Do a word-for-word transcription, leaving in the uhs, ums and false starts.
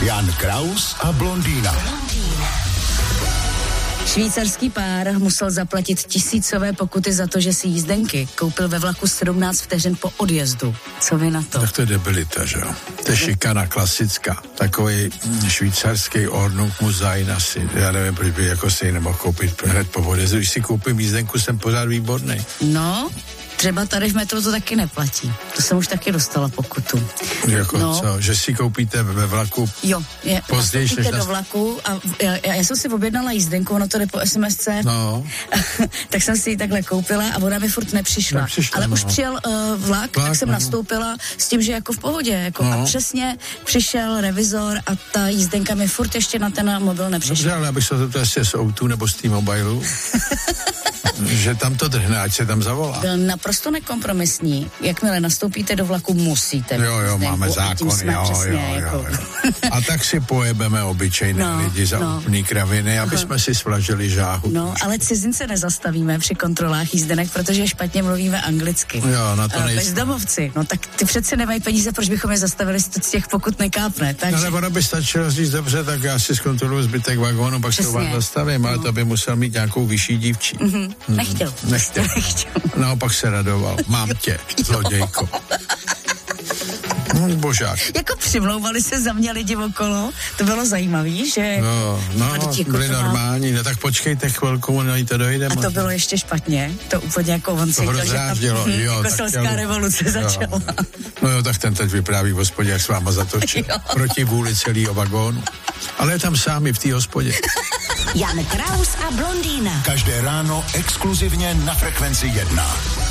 Jan Kraus a blondýna. Švýcarský pár musel zaplatit tisícové pokuty za to, že si jízdenky koupil ve vlaku sedmnáct vteřin po odjezdu. Co vy na to? Tak to je debilita, že jo? To je šikana klasická. Takový švýcarský ornuk muzajn asi. Já nevím, proč by jako si ji nemohl koupit hned po odjezdu. Když si koupím jízdenku, jsem pořád výborný. No, třeba tady v metru to taky neplatí. To jsem už taky dostala pokutu. Jako no. co? Že si koupíte ve vlaku jo, je, později, než do vlaku a já, já jsem si objednala jízdenku, ono to jde po es em esce, no. tak jsem si ji takhle koupila a ona mi furt nepřišla. nepřišla Ale no. už přijel uh, vlak, vlak, tak jsem no. nastoupila s tím, že jako v pohodě. Jako no. A přesně přišel revizor a ta jízdenka mi furt ještě na ten mobil nepřišla. Dobře, ale abych se to asi z Outu nebo z T-Mobile, že tam to drhne, ať se tam zavolá. Byl naprosto nekompromisní. Jakmile nastoupíte do vlaku, musíte. Jo, jo, máme zákon, jo, přesně, jo, jako. jo, jo. A tak si pojebeme obyčejné no, lidi za no. úplný kraviny, aby jsme si svlažili žáhu. No, ale cizince nezastavíme při kontrolách jízdenek, protože špatně mluvíme anglicky. Jo, na to nejsme. Bezdomovci, no tak ty přeci nemají peníze, proč bychom je zastavili, z těch pokud nekápne. Takže... No, ale ono by stačilo říct, dobře, tak já si zkontroluji zbytek vagónu, pak se vás zastavím, ale no. to by musel mít nějakou vyšší dívčí. Mm-hmm. Nechtěl. Nechtěl. Nechtěl. Naopak se radoval. Mám tě, zlodějko. No, božák. Jako přimlouvali se za mě lidi okolo, to bylo zajímavý, že... No, no byli normální, no tak počkejte chvilku, no i to dojdeme. A to bylo ještě špatně, to úplně jako on si to chtěl, že tam hm, jo, jako selská chtěl... revoluce jo. začala. No jo, tak ten teď vypráví v hospodě, jak s váma zatočil. Proti vůli celého vagónu. Ale je tam sámi v té hospodě. Jan Kraus a blondýna. Každé ráno exkluzivně na Frekvenci jedna.